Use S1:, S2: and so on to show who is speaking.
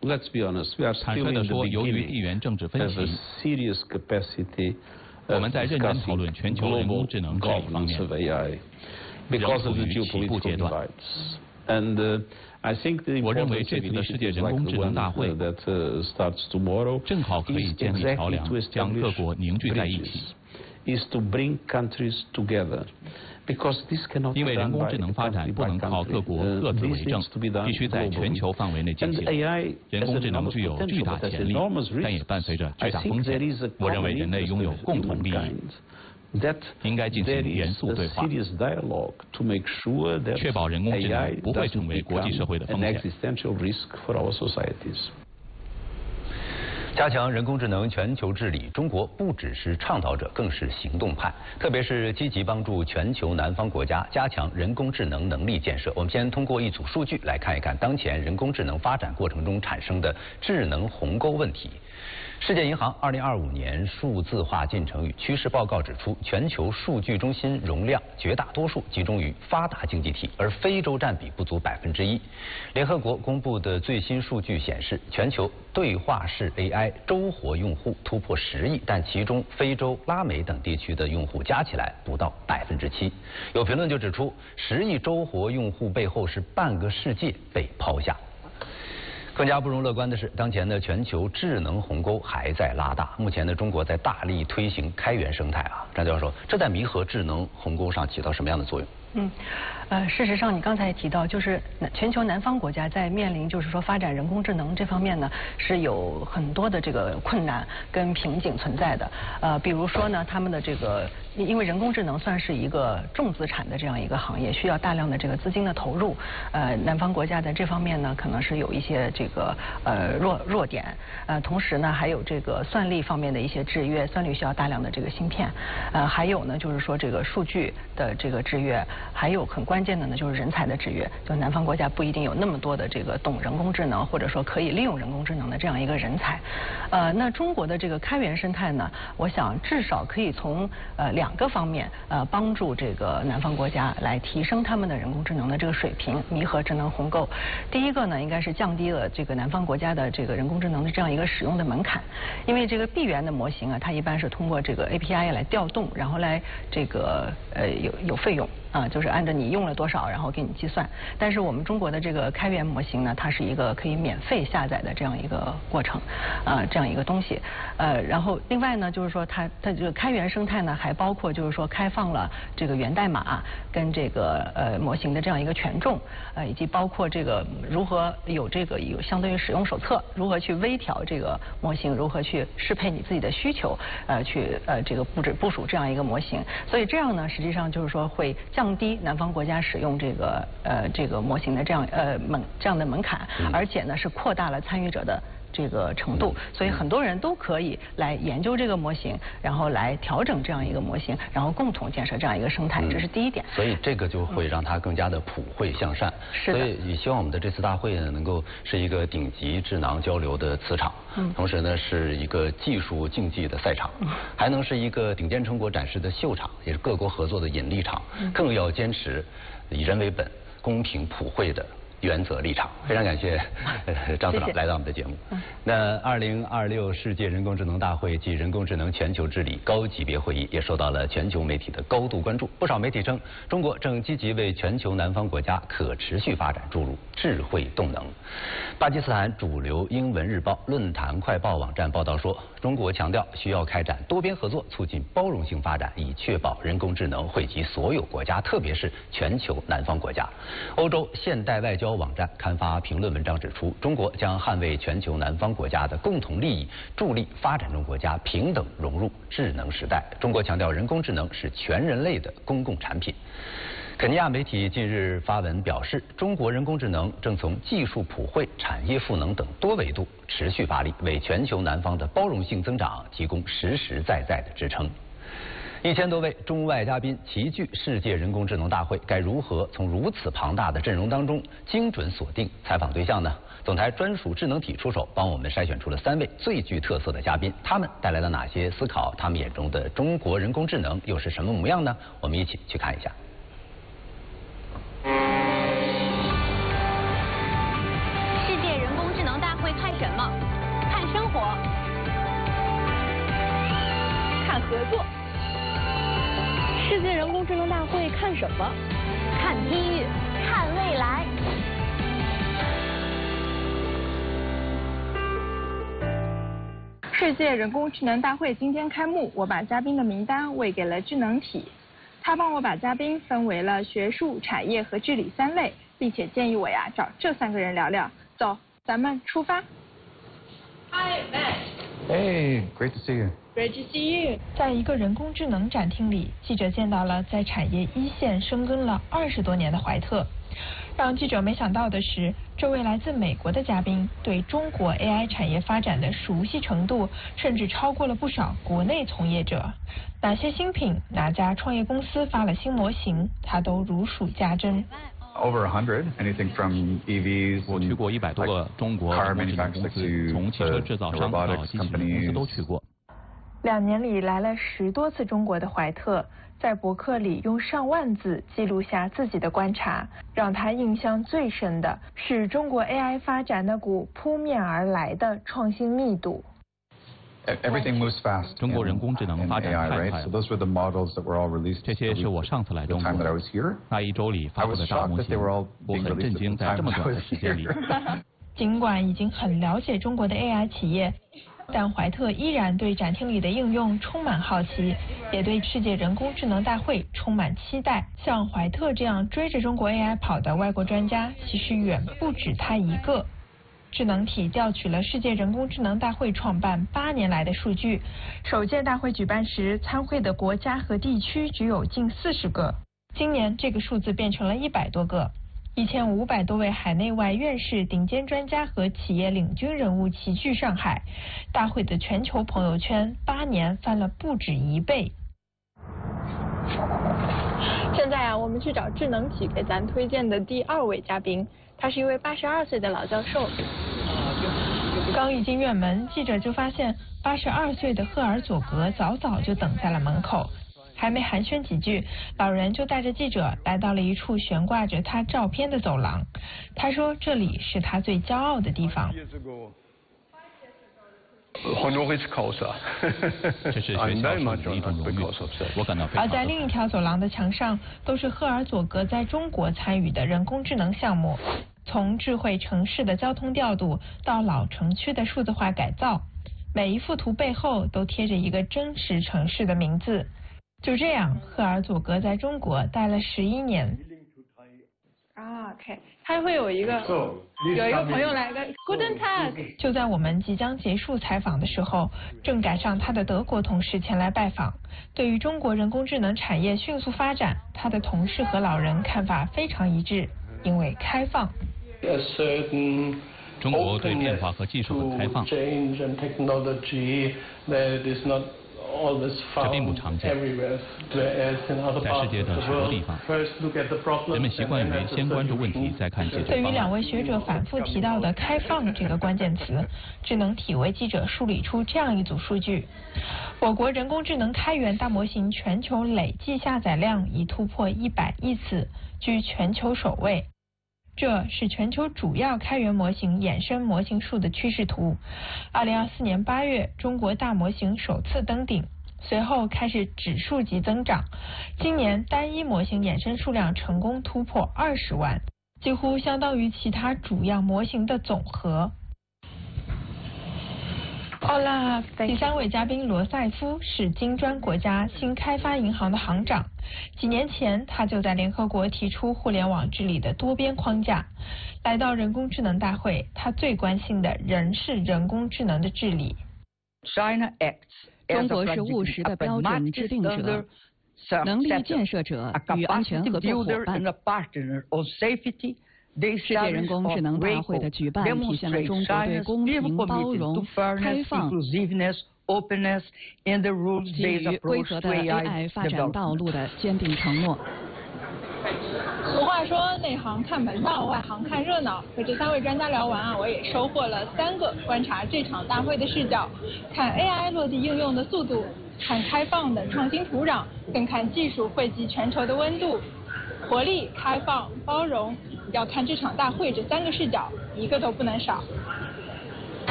S1: let's be honest, we are
S2: 坦
S1: still
S2: 率
S1: in
S2: 地
S1: the
S2: 说，由于地
S1: beginning
S2: 缘政治分
S1: of a
S2: 歧，
S1: serious capacity
S2: 我
S1: of
S2: 们在认真讨
S1: discussing
S2: 论全球人
S1: global
S2: 工智能治理方
S1: governance
S2: 面
S1: of AI because of the
S2: 仍处于起步阶
S1: geopolitical
S2: 段。
S1: divides. And I think the
S2: 我认为
S1: importance
S2: 这
S1: of
S2: 次的世界
S1: initiatives
S2: 人
S1: like
S2: 工
S1: the
S2: 智能
S1: one
S2: 大会
S1: that starts tomorrow
S2: 正好可以
S1: is
S2: 建立桥
S1: exactly
S2: 梁
S1: to，
S2: 将各
S1: establish
S2: 国凝聚在一起。
S1: bridges, is to bring countries together. Because this cannot
S2: 因
S1: be
S2: 为人
S1: done
S2: 工
S1: by
S2: 智能发展
S1: country
S2: 不
S1: by
S2: 能靠各
S1: country.
S2: 国各自
S1: This
S2: 为政
S1: needs to be， done
S2: 必须在全
S1: globally.
S2: 球范围内进
S1: And
S2: 行。
S1: AI
S2: 人工
S1: has
S2: 智能
S1: enormous
S2: 具有巨
S1: potential,
S2: 大
S1: but has
S2: 潜力，
S1: enormous
S2: 但也
S1: risks.
S2: 伴随着巨
S1: I
S2: 大
S1: think
S2: 风
S1: there
S2: 险
S1: is a。
S2: 我认为
S1: common
S2: 人类拥有
S1: interest
S2: 共
S1: of
S2: 同利益，
S1: humankind that
S2: 应该进
S1: there
S2: 行严
S1: is
S2: 肃
S1: a
S2: 对话，
S1: serious dialogue to make sure that
S2: 确保人工智能
S1: AI
S2: 不会
S1: doesn't
S2: 成为国际社会的
S1: become
S2: 风
S1: an
S2: 险。
S1: existential risk for our societies.
S3: 加强人工智能全球治理，中国不只是倡导者，更是行动派，特别是积极帮助全球南方国家加强人工智能能力建设。我们先通过一组数据来看一看当前人工智能发展过程中产生的智能鸿沟问题。世界银行2025年数字化进程与趋势报告指出，全球数据中心容量绝大多数集中于发达经济体，而非洲占比不足1%。联合国公布的最新数据显示，全球对话式 AI 周活用户突破10亿，但其中非洲、拉美等地区的用户加起来不到7%。有评论就指出，10亿周活用户背后是半个世界被抛下。更加不容乐观的是，当前的全球智能鸿沟还在拉大。目前的中国在大力推行开源生态啊，张教授，这在弥合智能鸿沟上起到什么样的作用？
S4: 事实上，你刚才也提到，就是全球南方国家在面临就是说发展人工智能这方面呢，是有很多的这个困难跟瓶颈存在的。比如说呢，他们的这个因为人工智能算是一个重资产的这样一个行业，需要大量的这个资金的投入。南方国家在这方面呢，可能是有一些这个弱点。同时呢，还有这个算力方面的一些制约，算力需要大量的这个芯片。还有呢，就是说这个数据的这个制约。还有很关键的呢，就是人才的制约。就南方国家不一定有那么多的这个懂人工智能，或者说可以利用人工智能的这样一个人才。那中国的这个开源生态呢，我想至少可以从2个方面帮助这个南方国家来提升他们的人工智能的这个水平，弥合智能鸿沟。第一个呢，应该是降低了这个南方国家的这个人工智能的这样一个使用的门槛，因为这个闭源的模型啊，它一般是通过这个 API 来调动，然后来这个有费用。就是按照你用了多少，然后给你计算。但是我们中国的这个开源模型呢，它是一个可以免费下载的这样一个过程，这样一个东西。然后另外呢，就是说它这个开源生态呢，还包括就是说开放了这个源代码跟这个模型的这样一个权重，以及包括这个如何有相当于使用手册，如何去微调这个模型，如何去适配你自己的需求，去这个部署这样一个模型。所以这样呢，实际上就是说会降低南方国家使用这个模型的这样的门槛，而且呢是扩大了参与者的这个程度，所以很多人都可以来研究这个模型，然后来调整这样一个模型，然后共同建设这样一个生态，这是第一点。
S3: 所以这个就会让它更加的普惠向善。
S4: 是的。
S3: 所以也希望我们的这次大会呢，能够是一个顶级智囊交流的磁场，同时呢是一个技术竞技的赛场，还能是一个顶尖成果展示的秀场，也是各国合作的引力场，更要坚持以人为本、公平普惠的原则立场。非常感谢张司长来到我们的节目。那2026世界人工智能大会暨人工智能全球治理高级别会议也受到了全球媒体的高度关注。不少媒体称，中国正积极为全球南方国家可持续发展注入智慧动能。巴基斯坦主流英文日报论坛快报网站报道说，中国强调需要开展多边合作，促进包容性发展，以确保人工智能惠及所有国家，特别是全球南方国家。欧洲现代外交网站刊发评论文章指出，中国将捍卫全球南方国家的共同利益，助力发展中国家平等融入智能时代。中国强调，人工智能是全人类的公共产品。肯尼亚媒体近日发文表示，中国人工智能正从技术普惠、产业赋能等多维度持续发力，为全球南方的包容性增长提供实实在在的支撑。1000多位中外嘉宾齐聚世界人工智能大会，该如何从如此庞大的阵容当中精准锁定采访对象呢？总台专属智能体出手，帮我们筛选出了3位最具特色的嘉宾，他们带来了哪些思考？他们眼中的中国人工智能又是什么模样呢？我们一起去看一下。
S5: 世界人工智能大会开始看什么？看机遇，看未来。
S6: 世界人工智能大会今天开幕，我把嘉宾的名单喂给了智能体，他帮我把嘉宾分为了学术、产业和治理3类，并且建议我找这3个人聊聊。走，咱们出发。Hi, Matt.
S7: Hey, great to see you.
S6: Great to see you.
S8: 在一个人工智能展厅里，记者见到了在产业一线深耕了20多年的怀特。让记者没想到的是，这位来自美国的嘉宾对中国 AI 产业发展的熟悉程度，甚至超过了不少国内从业者。哪些新品、哪家创业公司发了新模型，他都如数家珍。
S7: Over 100, anything from EVs.
S2: 我去过100多个中国人工智能公司，从汽车制造商到机器人公司都去过。
S8: 2年里来了10多次中国的怀特，在博客里用上万字记录下自己的观察，让他印象最深的是中国 AI 发展那股扑面而来的创新密度。
S7: Everything moves fast.
S2: 中国人工智能发展太快了。这些是我上次来中国那1周里发布的大模型，我很震惊，在这么短的时间里。
S8: 尽管已经很了解中国的 AI 企业，但怀特依然对展厅里的应用充满好奇，也对世界人工智能大会充满期待。像怀特这样追着中国 AI 跑的外国专家，其实远不止他一个。智能体调取了世界人工智能大会创办8年来的数据，首届大会举办时，参会的国家和地区只有近40个，今年这个数字变成了100多个。1500多位海内外院士、顶尖专家和企业领军人物齐聚上海，大会的全球朋友圈8年翻了不止1倍。
S6: 现在我们去找智能体给咱推荐的第2位嘉宾，他是一位82岁的老教授。
S8: 刚一进院门，记者就发现82岁的赫尔佐格早早就等在了门口。还没寒暄几句，老人就带着记者来到了一处悬挂着他照片的走廊。他说这里是他最骄傲的地方。
S2: 这是学校授予的一种荣誉，我感到非常。
S8: 而在另一条走廊的墙上，都是赫尔佐格在中国参与的人工智能项目，从智慧城市的交通调度到老城区的数字化改造，每一幅图背后都贴着一个真实城市的名字。就这样，赫尔佐格在中国待了11年。
S6: OK， 他会有一个朋友来个 Guten Tag。
S8: 就在我们即将结束采访的时候，正赶上他的德国同事前来拜访。对于中国人工智能产业迅速发展，他的同事和老人看法非常一致，因为开放。
S2: 中国对变化和技术很开放。这并不常见，在世界的许多地方，人们习惯于先关注问题，再看解决方案。
S8: 对于2位学者反复提到的“开放”这个关键词，智能体为记者梳理出这样一组数据：我国人工智能开源大模型全球累计下载量已突破100亿次，居全球首位。这是全球主要开源模型衍生模型数的趋势图。2024年8月，中国大模型首次登顶，随后开始指数级增长。今年单一模型衍生数量成功突破20万，几乎相当于其他主要模型的总和。好啦，第3位嘉宾罗塞夫是金砖国家新开发银行的行长。几年前，他就在联合国提出互联网治理的多边框架。来到人工智能大会，他最关心的仍是人工智能的治理。
S9: 中国是务实的标准制定者、能力建设者与安全合作伙伴。世界人工智能大会的举办体现了中国对公平、包容、开放、基于规则的 AI 发展道路的坚定承诺。
S6: 俗话说内行看门道，外行看热闹。和这3位专家聊完我也收获了3个观察这场大会的视角：看 AI 落地应用的速度，看开放的创新土壤，更看技术惠及全球的温度。活力、开放、包容，要看这场大会这3个视角，一个都不能少。